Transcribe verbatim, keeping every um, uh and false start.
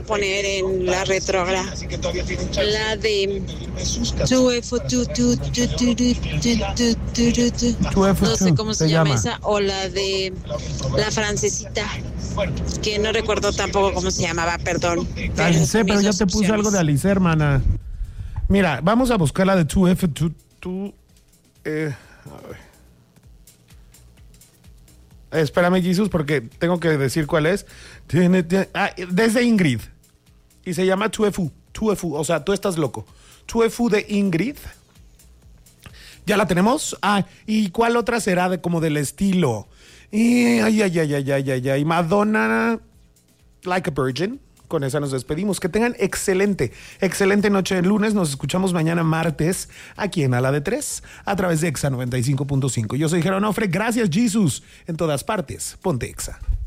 poner en la retrogra. La de two F two, two, two, two, two, two, two, two, two. No sé cómo se, se llama esa. O la de la francesita, que no recuerdo tampoco cómo se llamaba, perdón. Alice, pero ya te puse opciones. Algo de Alice, hermana. Mira, vamos a buscar la de two F two, two, eh, a ver. Espérame, Jesus, porque tengo que decir cuál es. Tiene, tiene, ah, desde Ingrid. Y se llama two F U. two F U, o sea, tú estás loco. two F U de Ingrid. ¿Ya la tenemos? Ah, ¿y cuál otra será de como del estilo? Y, ay, ay, ay, ay, ay, ay, ay. Madonna, Like a Virgin. Con esa nos despedimos. Que tengan excelente, excelente noche de lunes. Nos escuchamos mañana martes aquí en A la de Tres a través de Exa noventa y cinco punto cinco. Yo soy Jero Onofre. Gracias, Jesus. En todas partes, ponte Exa.